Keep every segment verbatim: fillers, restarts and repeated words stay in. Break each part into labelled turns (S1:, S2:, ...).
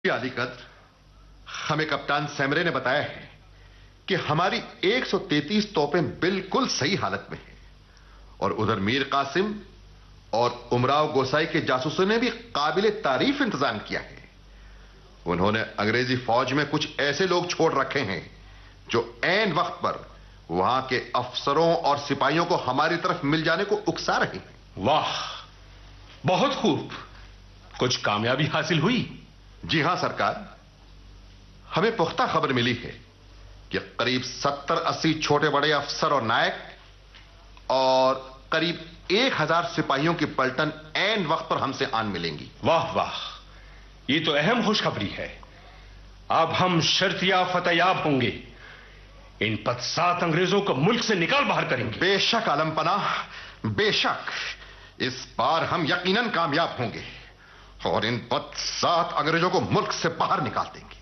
S1: आली कद्र, हमें कप्तान सैमरे ने बताया है कि हमारी एक सौ तैंतीस तोपें बिल्कुल सही हालत में हैं और उधर मीर कासिम और उमराव गोसाई के जासूसों ने भी काबिल तारीफ इंतजाम किया है। उन्होंने अंग्रेजी फौज में कुछ ऐसे लोग छोड़ रखे हैं जो ऐन वक्त पर वहां के अफसरों और सिपाहियों को हमारी तरफ मिल जाने को उकसा रहे हैं।
S2: वाह, बहुत खूब। कुछ कामयाबी हासिल हुई?
S1: जी हां सरकार, हमें पुख्ता खबर मिली है कि करीब सत्तर अस्सी छोटे बड़े अफसर और नायक और करीब एक हजार सिपाहियों की पलटन ऐन वक्त पर हमसे आन मिलेंगी।
S2: वाह वाह, ये तो अहम खुशखबरी है। अब हम शर्तिया फतेयाब होंगे, इन पदसात अंग्रेजों को मुल्क से निकाल बाहर करेंगे।
S1: बेशक आलमपना, बेशक इस बार हम यकीनन कामयाब होंगे और इन पदसात अंग्रेजों को मुल्क से बाहर निकाल देंगे।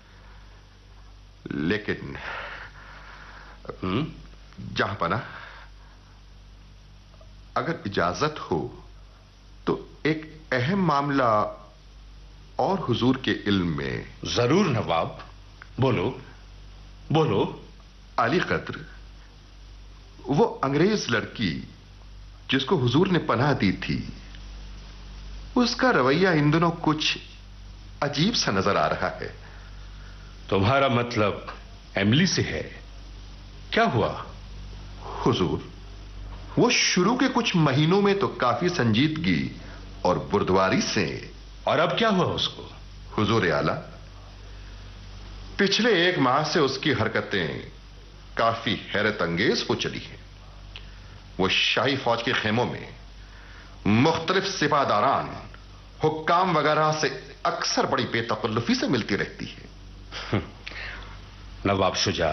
S1: लेकिन जहां पना, अगर इजाजत हो तो एक अहम मामला और हुजूर के इल्म में।
S2: जरूर नवाब, बोलो बोलो।
S1: आली कद्र, वो अंग्रेज लड़की जिसको हुजूर ने पनाह दी थी, उसका रवैया इन दिनों कुछ अजीब सा नजर आ रहा है।
S2: तुम्हारा मतलब एमिली से है? क्या हुआ?
S1: हुजूर, वो शुरू के कुछ महीनों में तो काफी संजीदगी और बुर्दवारी से।
S2: और अब क्या हुआ उसको?
S1: हुजूर आला, पिछले एक माह से उसकी हरकतें काफी हैरत अंगेज हो चली हैं। वो शाही फौज के खेमों में मुख्तलिफ सिपाहदारान, हुक्काम वगैरह से अक्सर बड़ी बेतकल्लुफी से मिलती रहती है।
S2: नवाब शुजा,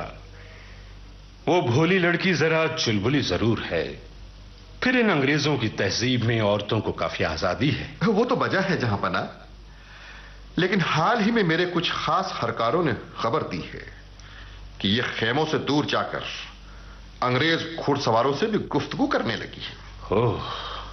S2: वो भोली लड़की जरा चुलबुली जरूर है, फिर इन अंग्रेजों की तहजीब में औरतों को काफी आजादी है।
S1: वो तो वजह है जहां पना, लेकिन हाल ही में मेरे कुछ खास हरकारों ने खबर दी है कि ये खेमों से दूर जाकर अंग्रेज घुड़सवारों से भी गुफ्तगू करने लगी है।
S2: ओह,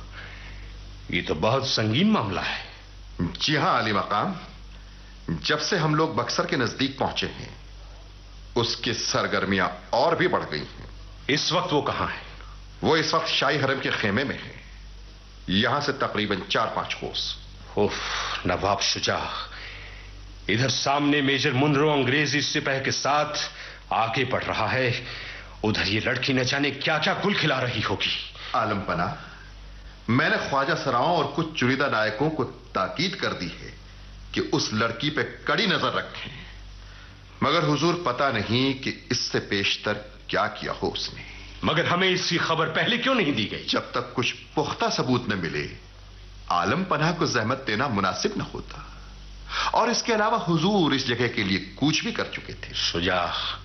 S2: ये तो बहुत संगीन मामला है।
S1: जी हां आली मकाम, जब से हम लोग बक्सर के नजदीक पहुंचे हैं, उसकी सरगर्मियां और भी बढ़ गई हैं।
S2: इस वक्त वो कहां है?
S1: वो इस वक्त शाही हरम के खेमे में है, यहां से तकरीबन चार पांच कोस।
S2: उफ, नवाब शुजा, इधर सामने मेजर मुनरो अंग्रेजी सिपाही के साथ आगे बढ़ रहा है, उधर ये लड़की न जाने क्या क्या गुल खिला रही होगी।
S1: आलम पना, मैंने ख्वाजा सराओं और कुछ चुनिंदा नायकों को ताकीद कर दी है कि उस लड़की पे कड़ी नजर रखें, मगर हुजूर पता नहीं कि इससे पेशतर क्या किया हो उसने।
S2: मगर हमें इसकी खबर पहले क्यों नहीं दी गई?
S1: जब तक कुछ पुख्ता सबूत न मिले, आलम पनाह को जहमत देना मुनासिब न होता। और इसके अलावा हुजूर इस जगह के लिए कूच भी कर चुके थे।
S2: शुजा,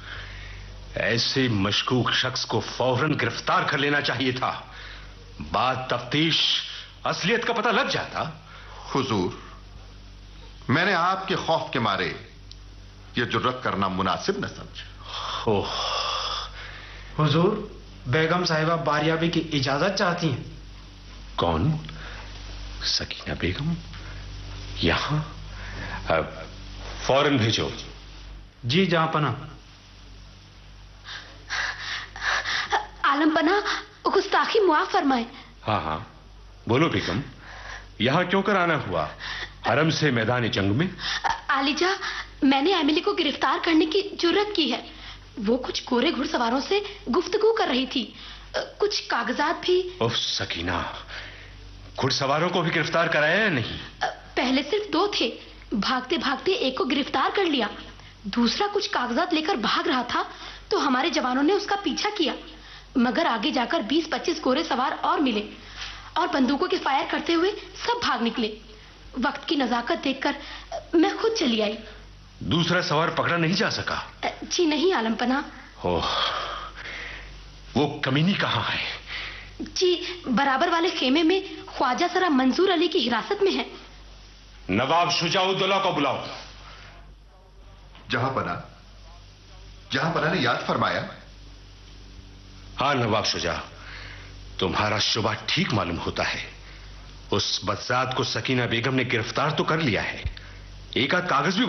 S2: ऐसे मशकूक शख्स को फौरन गिरफ्तार कर लेना चाहिए था, बाद तफ्तीश असलियत का पता लग जाता।
S1: हुजूर, मैंने आपके खौफ के मारे यह जुर्रत करना मुनासिब न समझा।
S2: ओह
S3: हुजूर, बेगम साहिबा बारियाबी की इजाजत चाहती हैं।
S2: कौन? सकीना बेगम यहां? अब फौरन भेजो।
S3: जी जहां पना।
S4: आलम पना, गुस्ताखी मुआफ फरमाए।
S2: हाँ हाँ, बोलो बेगम, यहां क्यों कर आना हुआ? हरम से मैदान जंग में?
S4: आलीजा, मैंने एमिली को गिरफ्तार करने की जुर्रत की है। वो कुछ कोरे घुड़सवारों से गुफ्तगू कर रही थी, कुछ कागजात भी।
S2: उफ सकीना, घुड़सवारों को भी गिरफ्तार कराया या नहीं?
S4: पहले सिर्फ दो थे, भागते भागते एक को गिरफ्तार कर लिया, दूसरा कुछ कागजात लेकर भाग रहा था तो हमारे जवानों ने उसका पीछा किया, मगर आगे जाकर बीस पच्चीस कोरे सवार और मिले और बंदूकों के फायर करते हुए सब भाग निकले। वक्त की नजाकत देखकर मैं खुद चली आई।
S2: दूसरा सवार पकड़ा नहीं जा सका?
S4: जी नहीं आलम पना।
S2: ओह, वो कमीनी कहां है?
S4: जी बराबर वाले खेमे में ख्वाजा सरा मंजूर अली की हिरासत में है।
S2: नवाब शुजाउद्दौला को बुलाओ।
S1: जहां पना, जहां पना ने याद फरमाया।
S2: हाँ नवाब शुजा, तुम्हारा शुबा ठीक मालूम होता है। उस बदजात को सकीना बेगम ने गिरफ्तार तो कर लिया है, एक आध कागज भी